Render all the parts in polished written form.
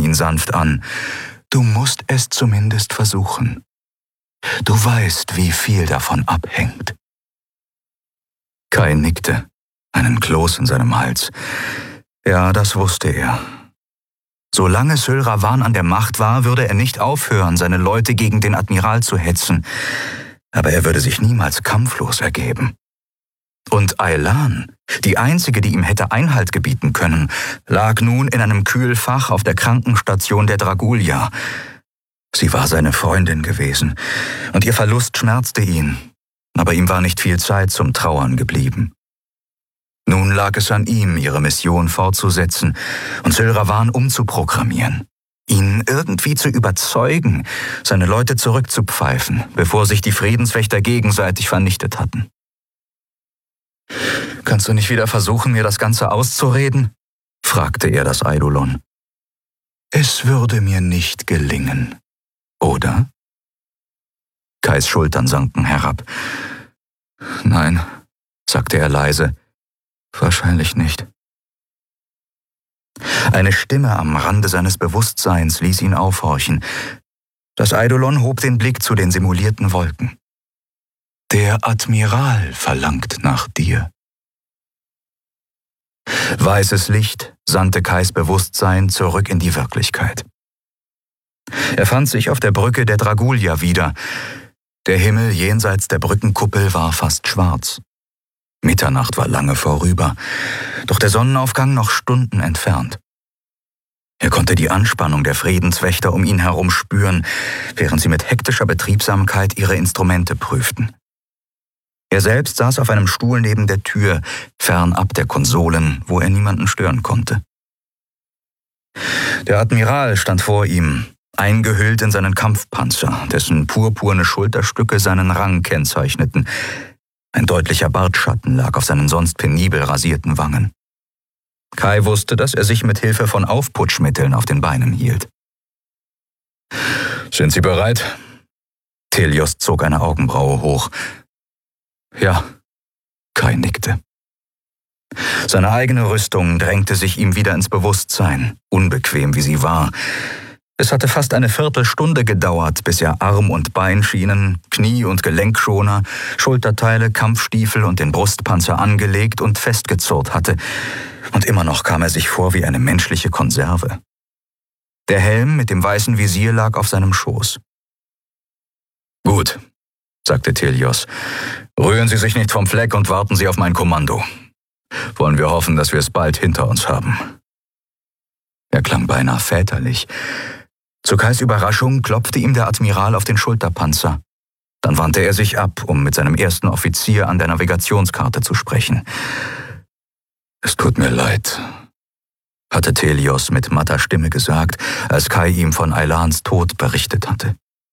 ihn sanft an. »Du musst es zumindest versuchen. Du weißt, wie viel davon abhängt.« Kai nickte, einen Kloß in seinem Hals. Ja, das wusste er. Solange Syl Ravan an der Macht war, würde er nicht aufhören, seine Leute gegen den Admiral zu hetzen. Aber er würde sich niemals kampflos ergeben. Und Aylan, die einzige, die ihm hätte Einhalt gebieten können, lag nun in einem Kühlfach auf der Krankenstation der Dragulja. Sie war seine Freundin gewesen, und ihr Verlust schmerzte ihn, aber ihm war nicht viel Zeit zum Trauern geblieben. Nun lag es an ihm, ihre Mission fortzusetzen und Syl Ravan umzuprogrammieren, ihn irgendwie zu überzeugen, seine Leute zurückzupfeifen, bevor sich die Friedenswächter gegenseitig vernichtet hatten. »Kannst du nicht wieder versuchen, mir das Ganze auszureden?« fragte er das Eidolon. »Es würde mir nicht gelingen, oder?« Kais Schultern sanken herab. »Nein«, sagte er leise, »wahrscheinlich nicht.« Eine Stimme am Rande seines Bewusstseins ließ ihn aufhorchen. Das Eidolon hob den Blick zu den simulierten Wolken. »Der Admiral verlangt nach dir.« Weißes Licht sandte Kais Bewusstsein zurück in die Wirklichkeit. Er fand sich auf der Brücke der Dragulja wieder. Der Himmel jenseits der Brückenkuppel war fast schwarz. Mitternacht war lange vorüber, doch der Sonnenaufgang noch Stunden entfernt. Er konnte die Anspannung der Friedenswächter um ihn herum spüren, während sie mit hektischer Betriebsamkeit ihre Instrumente prüften. Er selbst saß auf einem Stuhl neben der Tür, fernab der Konsolen, wo er niemanden stören konnte. Der Admiral stand vor ihm, eingehüllt in seinen Kampfpanzer, dessen purpurne Schulterstücke seinen Rang kennzeichneten. Ein deutlicher Bartschatten lag auf seinen sonst penibel rasierten Wangen. Kai wusste, dass er sich mit Hilfe von Aufputschmitteln auf den Beinen hielt. »Sind Sie bereit?« Telios zog eine Augenbraue hoch. »Ja«, Kai nickte. Seine eigene Rüstung drängte sich ihm wieder ins Bewusstsein, unbequem wie sie war. Es hatte fast eine Viertelstunde gedauert, bis er Arm- und Beinschienen, Knie- und Gelenkschoner, Schulterteile, Kampfstiefel und den Brustpanzer angelegt und festgezurrt hatte. Und immer noch kam er sich vor wie eine menschliche Konserve. Der Helm mit dem weißen Visier lag auf seinem Schoß. »Gut«, sagte Telios. »Rühren Sie sich nicht vom Fleck und warten Sie auf mein Kommando. Wollen wir hoffen, dass wir es bald hinter uns haben.« Er klang beinahe väterlich. Zu Kais Überraschung klopfte ihm der Admiral auf den Schulterpanzer. Dann wandte er sich ab, um mit seinem ersten Offizier an der Navigationskarte zu sprechen. »Es tut mir leid«, hatte Telios mit matter Stimme gesagt, als Kai ihm von Aylans Tod berichtet hatte.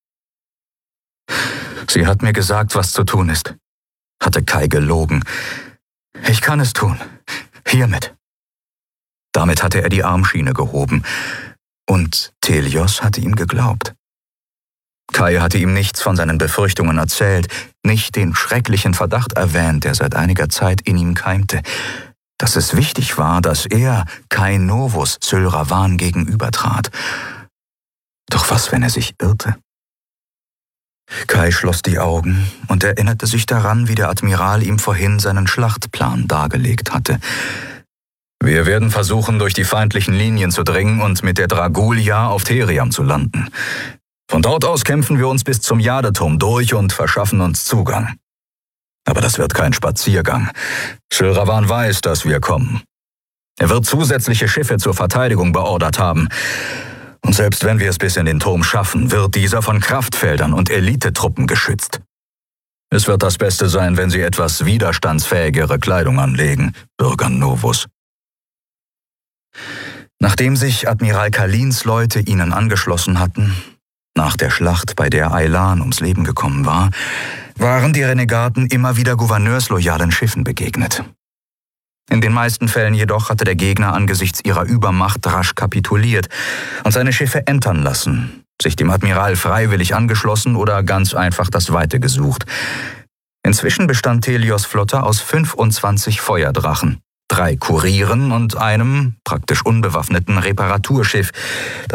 »Sie hat mir gesagt, was zu tun ist«, hatte Kai gelogen. »Ich kann es tun. Hiermit.« Damit hatte er die Armschiene gehoben. Und Telios hatte ihm geglaubt. Kai hatte ihm nichts von seinen Befürchtungen erzählt, nicht den schrecklichen Verdacht erwähnt, der seit einiger Zeit in ihm keimte, dass es wichtig war, dass er, Kai Novus, Syl Ravan gegenübertrat. Doch was, wenn er sich irrte? Kai schloss die Augen und erinnerte sich daran, wie der Admiral ihm vorhin seinen Schlachtplan dargelegt hatte. »Wir werden versuchen, durch die feindlichen Linien zu dringen und mit der Dragulja auf Theriam zu landen. Von dort aus kämpfen wir uns bis zum Jadeturm durch und verschaffen uns Zugang. Aber das wird kein Spaziergang. Syl Ravan weiß, dass wir kommen. Er wird zusätzliche Schiffe zur Verteidigung beordert haben. Und selbst wenn wir es bis in den Turm schaffen, wird dieser von Kraftfeldern und Elitetruppen geschützt. Es wird das Beste sein, wenn Sie etwas widerstandsfähigere Kleidung anlegen, Bürger Novus.« Nachdem sich Admiral Kalins Leute ihnen angeschlossen hatten, nach der Schlacht, bei der Aylan ums Leben gekommen war, waren die Renegaten immer wieder gouverneursloyalen Schiffen begegnet. In den meisten Fällen jedoch hatte der Gegner angesichts ihrer Übermacht rasch kapituliert und seine Schiffe entern lassen, sich dem Admiral freiwillig angeschlossen oder ganz einfach das Weite gesucht. Inzwischen bestand Telios Flotte aus 25 Feuerdrachen, 3 Kurieren und einem, praktisch unbewaffneten Reparaturschiff,